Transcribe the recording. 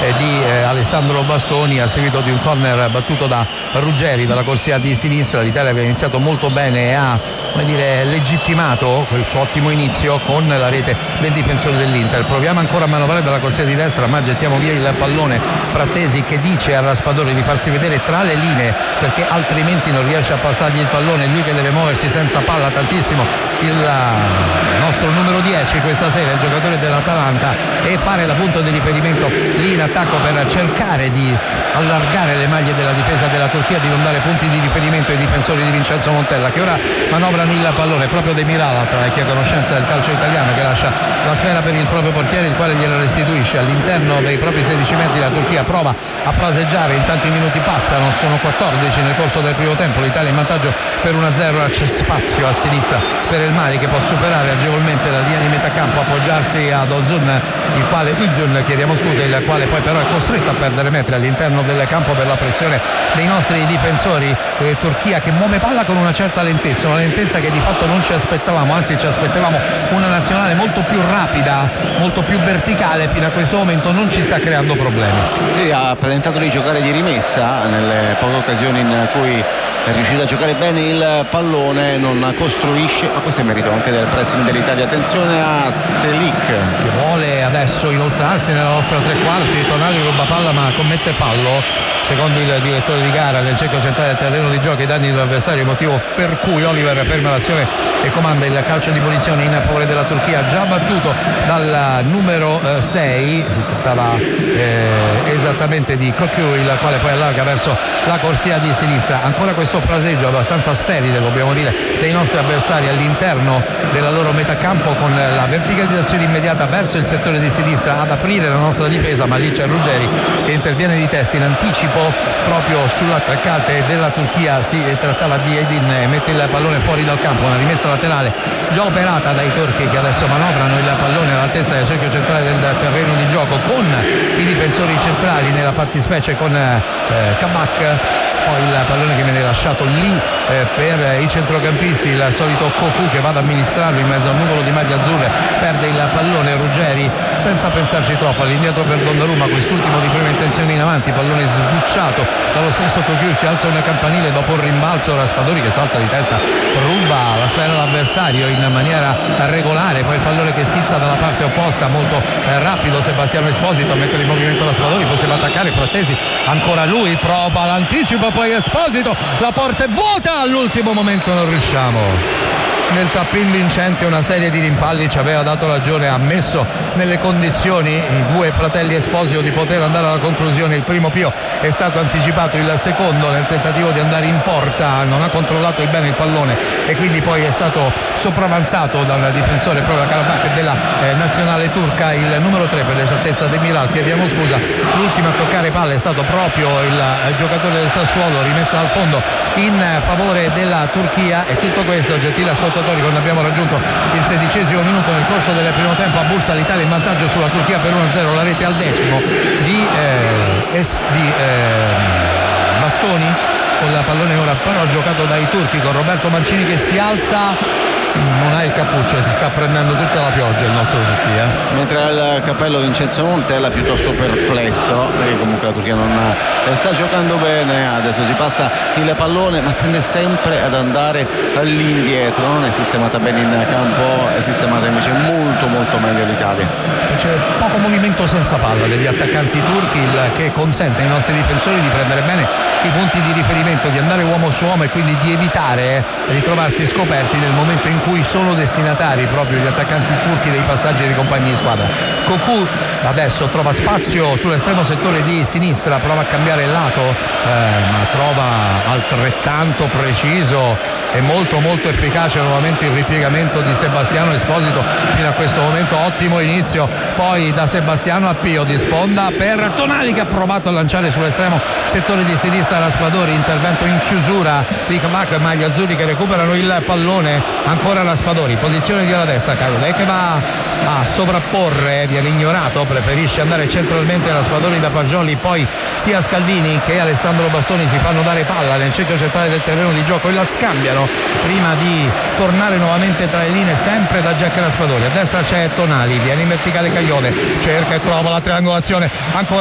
di Alessandro Bastoni a seguito di un corner battuto da Ruggeri dalla corsia di sinistra. L'Italia aveva iniziato molto bene e ha, come dire, legittimato quel suo ottimo inizio con la rete del difensore dell'Inter. Proviamo ancora a manovrare dalla corsia di destra, ma gettiamo via il pallone. Frattesi che dice a Raspadori di farsi vedere tra le linee perché altrimenti non riesce a passargli il pallone, lui che deve muoversi senza palla tantissimo, il nostro numero 10 questa sera, il giocatore dell'Atalanta, e fare da punto di riferimento lì in attacco per cercare di allargare le maglie della difesa della Turchia, di non dare punti di riferimento ai difensori di Vincenzo Montella, che ora manovrano il pallone proprio De Miral, tra vecchia conoscenza del calcio italiano, che lascia la sfera per il proprio portiere, il quale gliela restituisce all'interno dei propri 16 metri. La Turchia prova a fraseggiare, intanto i minuti passano, sono 14 nel corso del primo tempo, l'Italia in vantaggio per 1-0, c'è spazio a sinistra per El Mali che può superare agevolmente la linea di metacampo, appoggiarsi ad Ozun, il quale poi però è costretto a perdere metri all'interno del campo per la pressione dei nostri difensori. Turchia che muove palla con una certa lentezza, una lentezza che di fatto non ci aspettavamo, anzi ci aspettavamo una nazionale molto più rapida, molto più verticale. Fino a questo momento non ci sta creando problemi. Sì, ha tentato di giocare di rimessa nelle poche occasioni in cui è riuscito a giocare bene il pallone, non costruisce, ma questo è merito anche del pressing dell'Italia. Attenzione a Selic che vuole adesso inoltrarsi nella nostra tre quarti. Tonali ruba palla ma commette fallo, secondo il direttore di gara, nel cerchio centrale del terreno di gioco ai danni dell'avversario, motivo per cui Oliver ferma l'azione e comanda il calcio di punizione in favore della Turchia, già battuto dal numero 6, si trattava esattamente di Cocu, il quale poi allarga verso la corsia di sinistra. Ancora questo fraseggio abbastanza sterile, dobbiamo dire, dei nostri avversari all'interno della loro metacampo, con la verticalizzazione immediata verso il settore di sinistra ad aprire la nostra difesa, ma lì c'è Ruggeri che interviene di testa in anticipo proprio sull'attaccante della Turchia. Si trattava di Edin, mette il pallone fuori dal campo, una rimessa laterale già operata dai turchi che adesso manovrano il pallone all'altezza del cerchio centrale del terreno di gioco con i difensori centrali, nella fattispecie con Kabak. Poi il pallone che viene lasciato lì per i centrocampisti, il solito Cocu che va ad amministrarlo in mezzo a un nuvolo di maglie azzurre, perde il pallone Ruggeri senza pensarci troppo, all'indietro per Donnarumma, quest'ultimo di prima intenzione in avanti, pallone sbucciato dallo stesso Cocu, si alza un campanile dopo un rimbalzo, Raspadori che salta di testa, ruba la sfera all'avversario in maniera regolare, poi il pallone che schizza dalla parte opposta, molto rapido Sebastiano Esposito a mettere in movimento Raspadori, possiamo attaccare Frattesi, ancora lui prova l'anticipo, poi Esposito, la porta è vuota, all'ultimo momento non riusciamo. Nel tap-in vincente una serie di rimpalli ci aveva dato ragione, ha messo nelle condizioni i due fratelli Esposito di poter andare alla conclusione. Il primo Pio è stato anticipato, il secondo nel tentativo di andare in porta non ha controllato bene il pallone e quindi poi è stato sopravanzato dal difensore proprio Karabakh della nazionale turca, il numero 3 per l'esattezza De Miral. Chiediamo scusa, l'ultimo a toccare palla è stato proprio il giocatore del Sassuolo, rimessa al fondo in favore della Turchia. E tutto questo, gentili ascoltatori, quando abbiamo raggiunto il 16° minuto nel corso del primo tempo, a Bursa l'Italia in vantaggio sulla Turchia per 1-0, la rete al decimo di Bastoni, con il pallone ora però giocato dai turchi, con Roberto Mancini che si alza, non ha il cappuccio, si sta prendendo tutta la pioggia il nostro GT, mentre al cappello Vincenzo Montella piuttosto perplesso, perché comunque la Turchia non sta giocando bene. Adesso si passa il pallone ma tende sempre ad andare all'indietro, non è sistemata bene in campo, è sistemata invece molto molto meglio l'Italia. C'è poco movimento senza palla degli attaccanti turchi, il che consente ai nostri difensori di prendere bene i punti di riferimento, di andare uomo su uomo e quindi di evitare di trovarsi scoperti nel momento in cui sono destinatari proprio gli attaccanti turchi dei passaggi di compagni di squadra. Cocu adesso trova spazio sull'estremo settore di sinistra, prova a cambiare il lato, ma trova altrettanto preciso e molto molto efficace nuovamente il ripiegamento di Sebastiano Esposito. Fino a questo momento ottimo inizio, poi da Sebastiano a Pio di sponda per Tonali che ha provato a lanciare sull'estremo settore di sinistra Raspadori, intervento in chiusura di Kabak, maglia azzurri che recuperano il pallone, ancora Raspadori, posizione di alla destra, Carola che va a sovrapporre, viene ignorato, preferisce andare centralmente Raspadori da Fagioli, poi sia Scalvini che Alessandro Bastoni si fanno dare palla nel centro centrale del terreno di gioco e la scambiano prima di tornare nuovamente tra le linee sempre da Jack Raspadori. A destra c'è Tonali, viene in verticale Caglione, cerca e trova la triangolazione, ancora